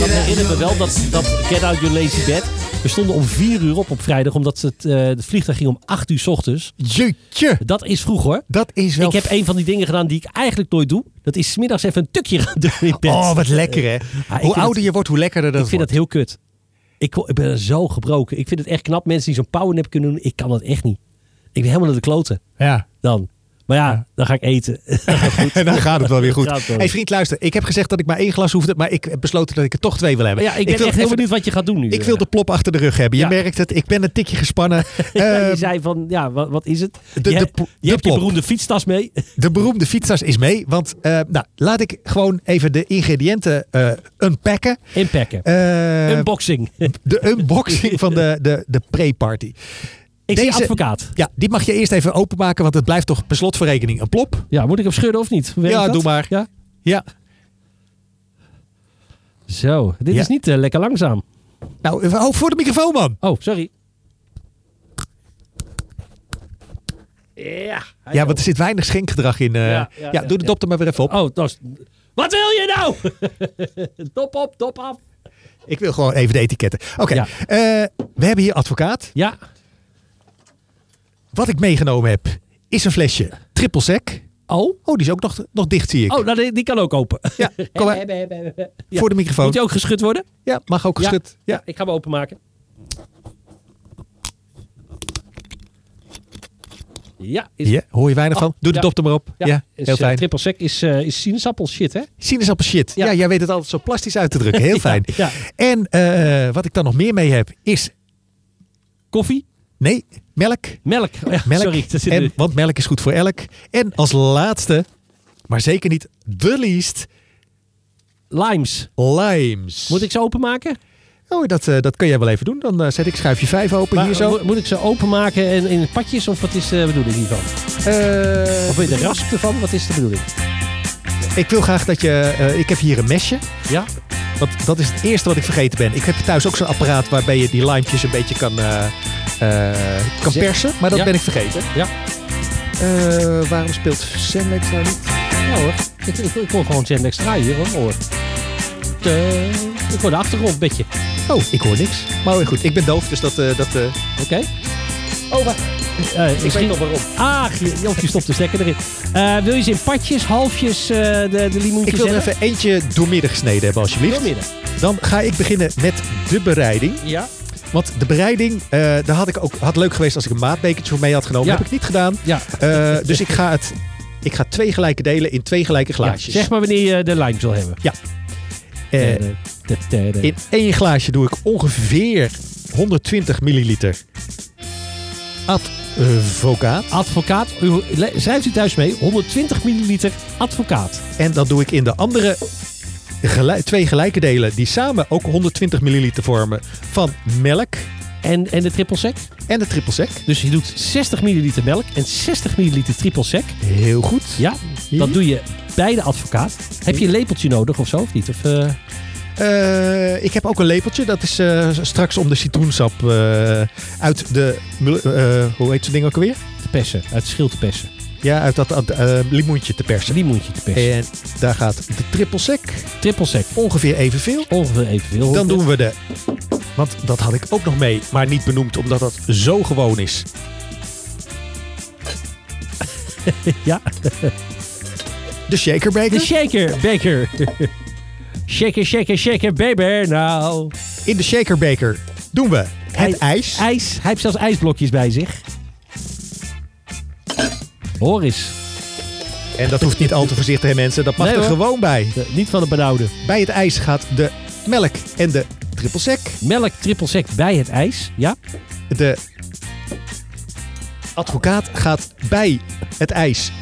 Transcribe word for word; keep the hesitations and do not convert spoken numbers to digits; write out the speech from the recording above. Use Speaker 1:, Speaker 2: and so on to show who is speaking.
Speaker 1: herinner me wel dat, dat Get Out Your Lazy Bed... We stonden om vier uur op op vrijdag, omdat het, uh, het vliegtuig ging om acht uur 's ochtends.
Speaker 2: Jeetje.
Speaker 1: Dat is vroeg hoor.
Speaker 2: Dat is wel...
Speaker 1: Ik heb een van die dingen gedaan die ik eigenlijk nooit doe. Dat is 's middags even een tukje gaan doen in bed.
Speaker 2: Oh, wat lekker hè.
Speaker 1: Ah,
Speaker 2: hoe ouder
Speaker 1: het,
Speaker 2: je wordt, hoe lekkerder dat
Speaker 1: Ik vind
Speaker 2: wordt.
Speaker 1: dat heel kut. Ik, ik ben zo gebroken. Ik vind het echt knap. Mensen die zo'n powernap kunnen doen. Ik kan dat echt niet. Ik ben helemaal naar de kloten.
Speaker 2: Ja.
Speaker 1: Dan. Maar ja, ja, dan ga ik eten.
Speaker 2: En dan gaat het wel weer goed.
Speaker 1: Hé
Speaker 2: hey, vriend, luister. Ik heb gezegd dat ik maar één glas hoefde. Maar ik heb besloten dat ik er toch twee wil hebben.
Speaker 1: Ja, ik ben
Speaker 2: ik wil
Speaker 1: echt heel
Speaker 2: even,
Speaker 1: benieuwd wat je gaat doen nu.
Speaker 2: Ik wil de plop achter de rug hebben. Je
Speaker 1: ja.
Speaker 2: merkt het. Ik ben een tikje gespannen.
Speaker 1: ja,
Speaker 2: uh,
Speaker 1: je zei van, ja, wat, wat is het?
Speaker 2: De, de,
Speaker 1: je
Speaker 2: de,
Speaker 1: je hebt
Speaker 2: plop.
Speaker 1: je beroemde fietstas mee.
Speaker 2: De beroemde fietstas is mee. Want uh, nou, laat ik gewoon even de ingrediënten uh, unpacken.
Speaker 1: Inpacken.
Speaker 2: Uh,
Speaker 1: Unboxing.
Speaker 2: De unboxing van de, de, de pre-party.
Speaker 1: Ik zie advocaat.
Speaker 2: Ja, die mag je eerst even openmaken, want het blijft toch per slot voor rekening een plop.
Speaker 1: Ja, moet ik hem schudden of niet?
Speaker 2: Ja, doe maar.
Speaker 1: Ja.
Speaker 2: ja.
Speaker 1: Zo, dit
Speaker 2: ja.
Speaker 1: is niet uh, lekker langzaam.
Speaker 2: Nou, oh, voor de microfoon, man.
Speaker 1: Oh, sorry. Ja.
Speaker 2: Ja, want er zit weinig schenkgedrag in. Uh, ja, ja, ja, doe de dop er maar weer even op.
Speaker 1: Oh, dat is... Wat wil je nou? Dop op, dop af.
Speaker 2: Ik wil gewoon even de etiketten. Oké, okay. ja. uh, we hebben hier advocaat.
Speaker 1: Ja.
Speaker 2: Wat ik meegenomen heb, is een flesje triple sec.
Speaker 1: Oh?
Speaker 2: Oh, die is ook nog, nog dicht, zie ik.
Speaker 1: Oh, nou, die, die kan ook open.
Speaker 2: Ja, kom maar. Ja. Voor de microfoon.
Speaker 1: Moet die ook geschud worden?
Speaker 2: Ja, mag ook geschud.
Speaker 1: Ja,
Speaker 2: ja.
Speaker 1: Ik ga hem openmaken. Ja. Is...
Speaker 2: ja. Hoor je weinig oh, van? Doe de
Speaker 1: ja.
Speaker 2: dop er maar op. Ja, ja
Speaker 1: is,
Speaker 2: heel fijn.
Speaker 1: Uh, triple sec is, uh, is sinaasappel shit, hè?
Speaker 2: Sinaasappel shit. Ja. ja, jij weet het altijd zo plastisch uit te drukken. Heel fijn.
Speaker 1: ja, ja.
Speaker 2: En uh, wat ik dan nog meer mee heb, is...
Speaker 1: Koffie?
Speaker 2: Nee, melk.
Speaker 1: Melk. Ja,
Speaker 2: melk.
Speaker 1: Sorry.
Speaker 2: En, er... Want melk is goed voor elk. En als laatste, maar zeker niet the least...
Speaker 1: Limes.
Speaker 2: Limes.
Speaker 1: Moet ik ze openmaken?
Speaker 2: Oh, dat, uh, dat kun jij wel even doen. Dan uh, zet ik schuifje vijf open
Speaker 1: maar,
Speaker 2: hier zo.
Speaker 1: Moet ik ze openmaken in, in pakjes of wat is de bedoeling hiervan?
Speaker 2: Uh,
Speaker 1: of wil je de rasp ervan? Wat is de bedoeling?
Speaker 2: Ik wil graag dat je... Uh, ik heb hier een mesje.
Speaker 1: Ja.
Speaker 2: Want dat is het eerste wat ik vergeten ben. Ik heb thuis ook zo'n apparaat waarbij je die limepjes een beetje kan, uh, uh, kan persen. Maar dat ja. ben ik vergeten.
Speaker 1: Ja.
Speaker 2: Uh, waarom speelt Zenlex nou niet?
Speaker 1: Ja hoor. Ik, ik, ik hoor gewoon Zenlex draaien hier hoor. De, ik hoor de achtergrond een beetje.
Speaker 2: Oh, ik hoor niks. Maar goed, ik ben doof, dus dat... Uh, dat uh...
Speaker 1: Oké. Okay.
Speaker 2: Oh, wacht.
Speaker 1: Uh,
Speaker 2: ik weet nog waarom.
Speaker 1: Ah, je, of je stopt de stekker erin. Uh, wil je ze in patjes, halfjes, uh, de, de limoentjes?
Speaker 2: Ik wil er even eentje doormidden gesneden hebben, alsjeblieft.
Speaker 1: Doormidden.
Speaker 2: Dan ga ik beginnen met de bereiding.
Speaker 1: Ja.
Speaker 2: Want de bereiding, uh, daar had ik ook had leuk geweest als ik een maatbekertje voor mee had genomen.
Speaker 1: Ja.
Speaker 2: Heb ik niet gedaan.
Speaker 1: Ja.
Speaker 2: Uh, dus ik ga het... Ik ga twee gelijke delen in twee gelijke glaasjes.
Speaker 1: Ja, zeg maar wanneer je de limes wil hebben.
Speaker 2: Ja. Uh, in één glaasje doe ik ongeveer honderdtwintig milliliter advocaat.
Speaker 1: Advocaat. U, schrijft u thuis mee. honderdtwintig milliliter advocaat.
Speaker 2: En dan doe ik in de andere gelijk, twee gelijke delen die samen ook honderdtwintig milliliter vormen van melk.
Speaker 1: En, en de triple sec?
Speaker 2: En de triple sec.
Speaker 1: Dus je doet zestig milliliter melk en zestig milliliter triple sec.
Speaker 2: Heel goed.
Speaker 1: Ja, dat doe je bij de advocaat. Heb je een lepeltje nodig of zo, of niet? Of, uh...
Speaker 2: Uh, ik heb ook een lepeltje. Dat is uh, straks om de citroensap uh, uit de... Uh, hoe heet zo'n ding ook alweer?
Speaker 1: Te persen. Uit de schil te persen.
Speaker 2: Ja, uit dat uh, limoentje te persen.
Speaker 1: Limoentje te persen.
Speaker 2: En daar gaat de triple sec.
Speaker 1: Triple sec.
Speaker 2: Ongeveer evenveel.
Speaker 1: Ongeveer evenveel.
Speaker 2: Dan doen we de... Want dat had ik ook nog mee, maar niet benoemd, omdat dat zo gewoon is.
Speaker 1: Ja.
Speaker 2: De shaker baker.
Speaker 1: De shaker baker. Shaker, shaker, shaker, baby, nou.
Speaker 2: In de shaker baker doen we het
Speaker 1: Hij,
Speaker 2: ijs.
Speaker 1: ijs. Hij heeft zelfs ijsblokjes bij zich. Hoor eens.
Speaker 2: En dat hoeft niet al te voorzichtig, hè, mensen. Dat mag nee, er hoor. gewoon bij.
Speaker 1: De, niet van de benauwde.
Speaker 2: Bij het ijs gaat de melk en de triple sec.
Speaker 1: Melk, triple sec bij het ijs, ja.
Speaker 2: De advocaat gaat bij het ijs